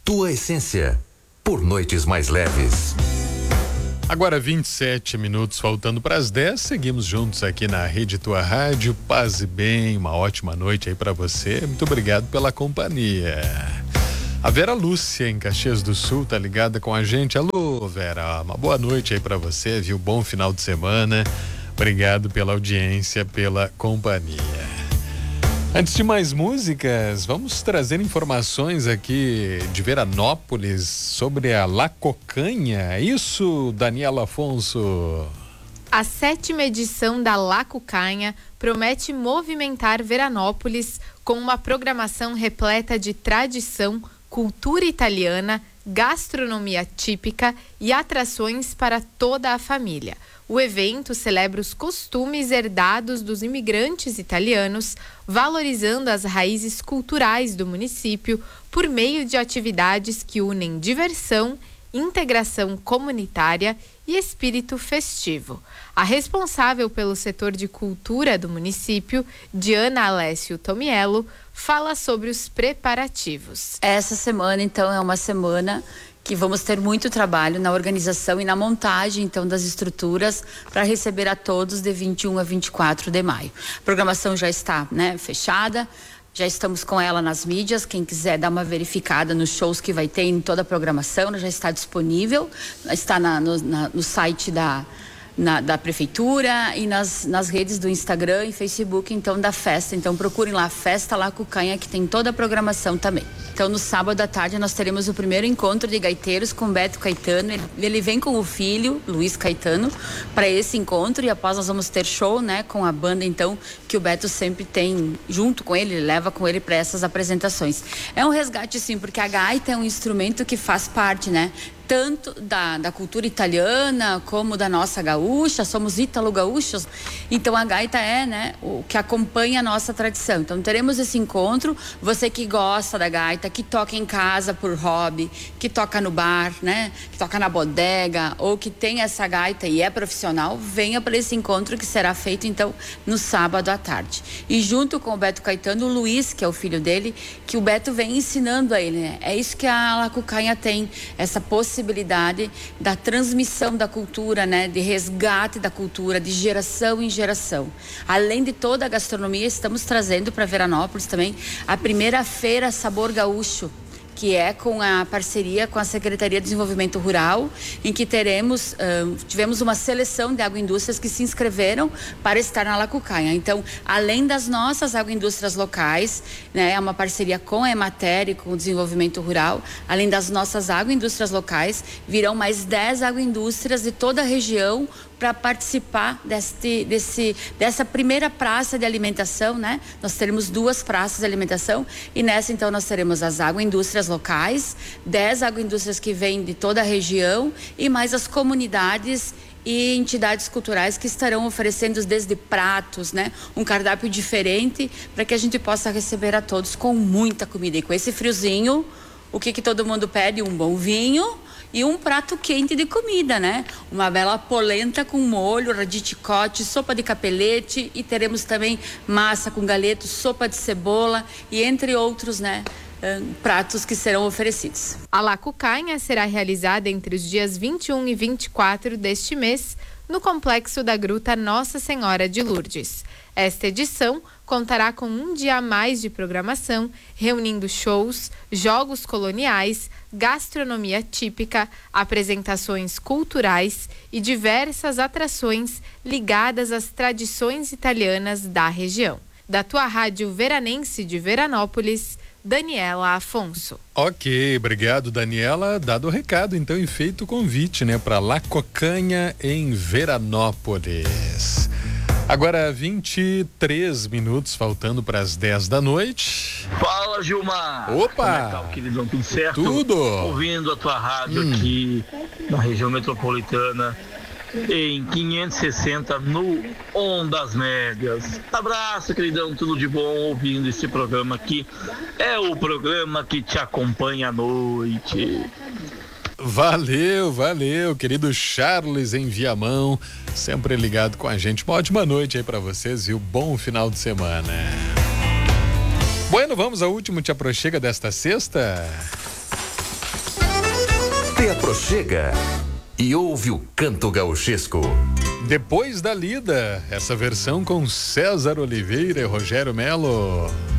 Tua essência, por noites mais leves. Agora 27 minutos faltando para as 10, seguimos juntos aqui na Rede Tua Rádio. Paz e bem, uma ótima noite aí para você. Muito obrigado pela companhia. A Vera Lúcia em Caxias do Sul tá ligada com a gente. Alô, Vera, uma boa noite aí para você, viu? Bom final de semana. Obrigado pela audiência, pela companhia. Antes de mais músicas, vamos trazer informações aqui de Veranópolis sobre a Lacocanha. É isso, Daniela Afonso? A 7ª edição da Lacocanha promete movimentar Veranópolis com uma programação repleta de tradição, cultura italiana, gastronomia típica e atrações para toda a família. O evento celebra os costumes herdados dos imigrantes italianos, valorizando as raízes culturais do município por meio de atividades que unem diversão, integração comunitária e espírito festivo. A responsável pelo setor de cultura do município, Diana Alessio Tomiello, fala sobre os preparativos. Essa semana, então, é uma semana que vamos ter muito trabalho na organização e na montagem, então, das estruturas para receber a todos de 21 a 24 de maio. A programação já está, fechada, já estamos com ela nas mídias. Quem quiser dar uma verificada nos shows que vai ter em toda a programação, já está disponível, está no site da prefeitura e nas redes do Instagram e Facebook, então, da festa. Então procurem lá, Festa Lacocanha, que tem toda a programação também. Então no sábado à tarde nós teremos o primeiro encontro de gaiteiros com Beto Caetano. Ele vem com o filho, Luiz Caetano, para esse encontro, e após nós vamos ter show, com a banda, então, que o Beto sempre tem junto com ele, leva com ele para essas apresentações. É um resgate, sim, porque a gaita é um instrumento que faz parte, tanto da cultura italiana como da nossa gaúcha. Somos ítalo-gaúchos, então a gaita é, o que acompanha a nossa tradição. Então teremos esse encontro. Você que gosta da gaita, que toca em casa por hobby, que toca no bar, que toca na bodega, ou que tem essa gaita e é profissional, venha para esse encontro que será feito, então, no sábado à tarde. E junto com o Beto Caetano, o Luiz, que é o filho dele, que o Beto vem ensinando a ele, É isso que a Lacocanha tem, essa possibilidade da transmissão da cultura, de resgate da cultura, de geração em geração. Além de toda a gastronomia, estamos trazendo para Veranópolis também a primeira feira Sabor Gaúcho, que é com a parceria com a Secretaria de Desenvolvimento Rural, em que tivemos uma seleção de agroindústrias que se inscreveram para estar na Lacocanha. Então, além das nossas agroindústrias locais, é uma parceria com a Emater e com o Desenvolvimento Rural, além das nossas agroindústrias locais, virão mais 10 agroindústrias de toda a região para participar dessa primeira praça de alimentação, Nós teremos 2 praças de alimentação, e nessa, então, nós teremos as agroindústrias locais, 10 agroindústrias que vêm de toda a região, e mais as comunidades e entidades culturais que estarão oferecendo desde pratos, um cardápio diferente, para que a gente possa receber a todos com muita comida. E com esse friozinho, o que todo mundo pede? Um bom vinho e um prato quente de comida, Uma bela polenta com molho, radicchiotti, sopa de capelete, e teremos também massa com galeto, sopa de cebola e entre outros, pratos que serão oferecidos. A Lacocanha será realizada entre os dias 21 e 24 deste mês no Complexo da Gruta Nossa Senhora de Lourdes. Esta edição contará com um dia a mais de programação, reunindo shows, jogos coloniais, gastronomia típica, apresentações culturais e diversas atrações ligadas às tradições italianas da região. Da tua rádio veranense de Veranópolis, Daniela Afonso. Ok, obrigado, Daniela. Dado o recado, então, e feito o convite, para Lacocanha em Veranópolis. Agora 23 minutos faltando para as 10 da noite. Fala, Gilmar. Opa! Como é que tá, queridão? Tudo certo? Tudo. Ouvindo a tua rádio aqui na região metropolitana em 560 no Ondas Médias. Abraço, queridão, tudo de bom ouvindo esse programa aqui. É o programa que te acompanha à noite. Valeu, querido Charles em Viamão, sempre ligado com a gente. Uma ótima noite aí pra vocês e um bom final de semana. Bueno, vamos ao último Te Aproxega desta sexta. Aconchega e ouve o canto gauchesco. Depois da lida, essa versão com César Oliveira e Rogério Melo.